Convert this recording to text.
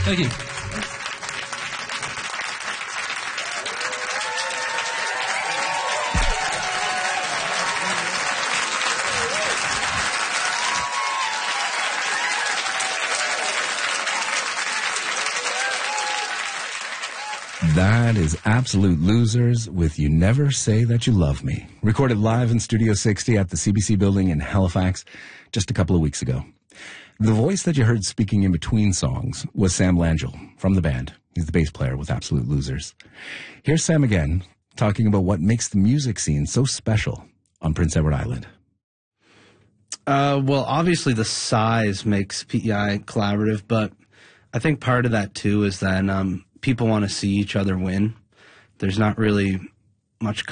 Thank you. That is Absolute Losers with You Never Say That You Love Me, recorded live in Studio 60 at the CBC building in Halifax just a couple of weeks ago. The voice that you heard speaking in between songs was Sam Langell from the band. He's the bass player with Absolute Losers. Here's Sam again, talking about what makes the music scene so special on Prince Edward Island. Well, obviously the size makes PEI collaborative, but I think part of that too is that people want to see each other win. There's not really much